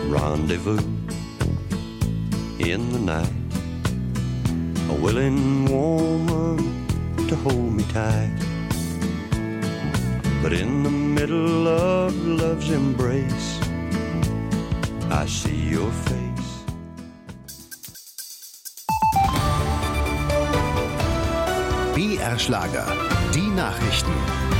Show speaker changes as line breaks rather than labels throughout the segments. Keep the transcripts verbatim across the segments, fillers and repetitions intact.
rendezvous in the night. A willing woman to hold me tight. But in the middle of love's embrace, I see your face.
B R Schlager, die Nachrichten.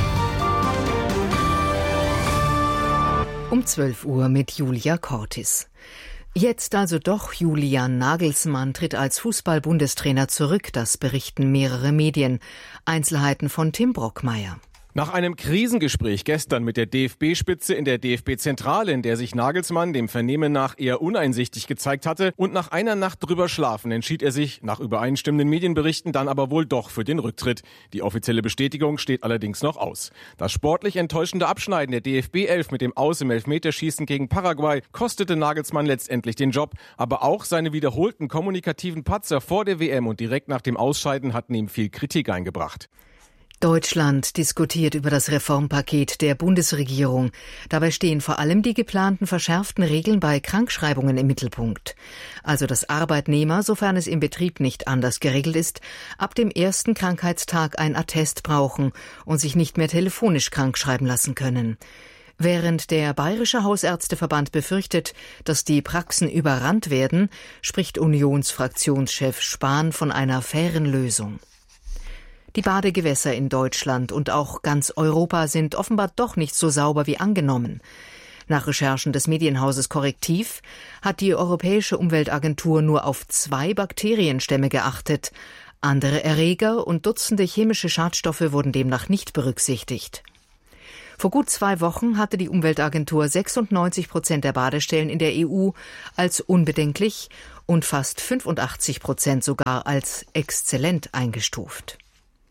Um zwölf Uhr mit Julia Cortis. Jetzt also doch Julian Nagelsmann tritt als Fußball-Bundestrainer zurück, das berichten mehrere Medien. Einzelheiten von Tim Brockmeier.
Nach einem Krisengespräch gestern mit der D F B-Spitze in der D F B-Zentrale, in der sich Nagelsmann dem Vernehmen nach eher uneinsichtig gezeigt hatte, und nach einer Nacht drüber schlafen, entschied er sich, nach übereinstimmenden Medienberichten, dann aber wohl doch für den Rücktritt. Die offizielle Bestätigung steht allerdings noch aus. Das sportlich enttäuschende Abschneiden der D F B elf mit dem Aus im Elfmeterschießen gegen Paraguay kostete Nagelsmann letztendlich den Job, aber auch seine wiederholten kommunikativen Patzer vor der W M und direkt nach dem Ausscheiden hatten ihm viel Kritik eingebracht.
Deutschland diskutiert über das Reformpaket der Bundesregierung. Dabei stehen vor allem die geplanten verschärften Regeln bei Krankschreibungen im Mittelpunkt. Also dass Arbeitnehmer, sofern es im Betrieb nicht anders geregelt ist, ab dem ersten Krankheitstag ein Attest brauchen und sich nicht mehr telefonisch krankschreiben lassen können. Während der Bayerische Hausärzteverband befürchtet, dass die Praxen überrannt werden, spricht Unionsfraktionschef Spahn von einer fairen Lösung. Die Badegewässer in Deutschland und auch ganz Europa sind offenbar doch nicht so sauber wie angenommen. Nach Recherchen des Medienhauses Korrektiv hat die Europäische Umweltagentur nur auf zwei Bakterienstämme geachtet. Andere Erreger und Dutzende chemische Schadstoffe wurden demnach nicht berücksichtigt. Vor gut zwei Wochen hatte die Umweltagentur sechsundneunzig Prozent der Badestellen in der E U als unbedenklich und fast fünfundachtzig Prozent sogar als exzellent eingestuft.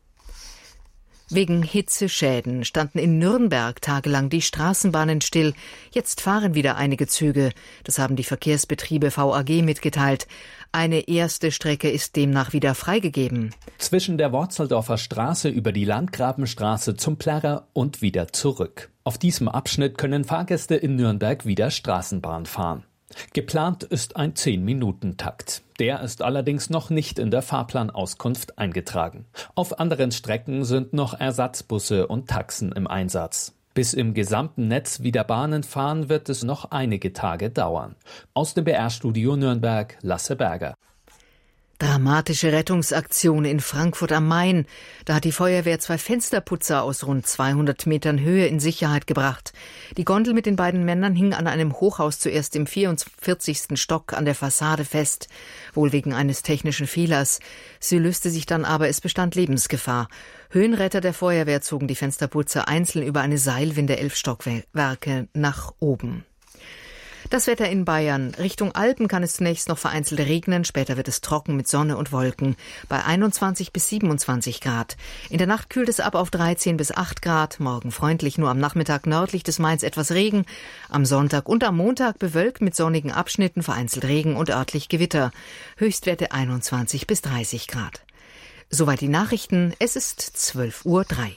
Wegen Hitzeschäden standen in Nürnberg tagelang die Straßenbahnen still. Jetzt fahren wieder einige Züge. Das haben die Verkehrsbetriebe V A G mitgeteilt. Eine erste Strecke ist demnach wieder freigegeben.
Zwischen der Worzeldorfer Straße über die Landgrabenstraße zum Plärrer und wieder zurück. Auf diesem Abschnitt können Fahrgäste in Nürnberg wieder Straßenbahn fahren. Geplant ist ein zehn-Minuten-Takt. Der ist allerdings noch nicht in der Fahrplanauskunft eingetragen. Auf anderen Strecken sind noch Ersatzbusse und Taxen im Einsatz. Bis im gesamten Netz wieder Bahnen fahren, wird es noch einige Tage dauern. Aus dem B R-Studio Nürnberg, Lasse Berger.
Dramatische Rettungsaktion in Frankfurt am Main. Da hat die Feuerwehr zwei Fensterputzer aus rund zweihundert Metern Höhe in Sicherheit gebracht. Die Gondel mit den beiden Männern hing an einem Hochhaus zuerst im vierundvierzigsten Stock an der Fassade fest, wohl wegen eines technischen Fehlers. Sie löste sich dann aber, es bestand Lebensgefahr. Höhenretter der Feuerwehr zogen die Fensterputzer einzeln über eine Seilwinde elf Stockwerke nach oben. Das Wetter in Bayern. Richtung Alpen kann es zunächst noch vereinzelt regnen, später wird es trocken mit Sonne und Wolken. Bei einundzwanzig bis siebenundzwanzig Grad. In der Nacht kühlt es ab auf dreizehn bis acht Grad. Morgen freundlich, nur am Nachmittag nördlich des Mains etwas Regen. Am Sonntag und am Montag bewölkt mit sonnigen Abschnitten, vereinzelt Regen und örtlich Gewitter. Höchstwerte einundzwanzig bis dreißig Grad. Soweit die Nachrichten. Es ist zwölf Uhr drei.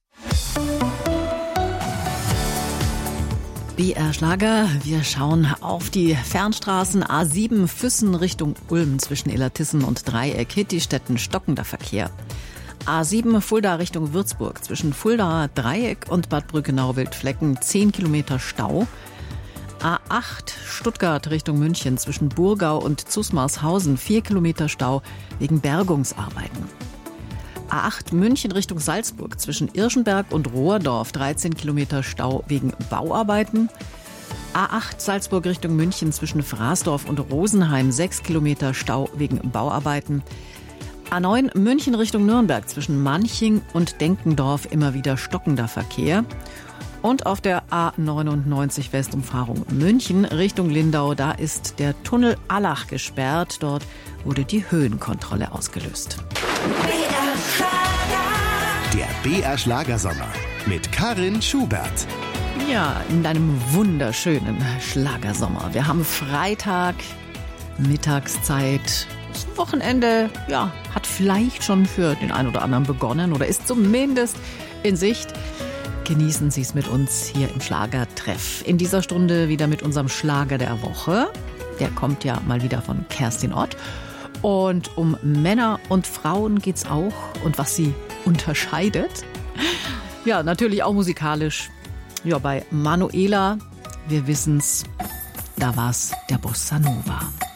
B R Schlager, wir schauen auf die Fernstraßen A sieben Füssen Richtung Ulm zwischen Illertissen und Dreieck, Hittistetten stockender Verkehr. A sieben Fulda Richtung Würzburg zwischen Fulda, Dreieck und Bad Brückenau-Wildflecken zehn Kilometer Stau. A acht Stuttgart Richtung München zwischen Burgau und Zusmarshausen vier Kilometer Stau wegen Bergungsarbeiten. A acht München Richtung Salzburg zwischen Irschenberg und Rohrdorf dreizehn Kilometer Stau wegen Bauarbeiten. A acht Salzburg Richtung München zwischen Fraßdorf und Rosenheim sechs Kilometer Stau wegen Bauarbeiten. A neun München Richtung Nürnberg zwischen Manching und Denkendorf immer wieder stockender Verkehr. Und auf der A neunundneunzig Westumfahrung München Richtung Lindau, da ist der Tunnel Allach gesperrt. Dort wurde die Höhenkontrolle ausgelöst.
Der B R Schlagersommer mit Karin Schubert.
Ja, in einem wunderschönen Schlagersommer. Wir haben Freitag, Mittagszeit. Das Wochenende, ja, hat vielleicht schon für den einen oder anderen begonnen oder ist zumindest in Sicht. Genießen Sie es mit uns hier im Schlagertreff. In dieser Stunde wieder mit unserem Schlager der Woche. Der kommt ja mal wieder von Kerstin Ott. Und um Männer und Frauen geht's auch und was sie unterscheidet. Ja, natürlich auch musikalisch. Ja, bei Manuela, wir wissen's, da war's der Bossa Nova.